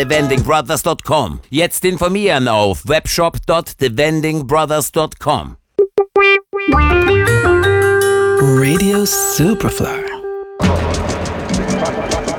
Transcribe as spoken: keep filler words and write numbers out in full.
the vending brothers dot com. Jetzt informieren auf webshop dot the vending brothers dot com. Radio Superfly.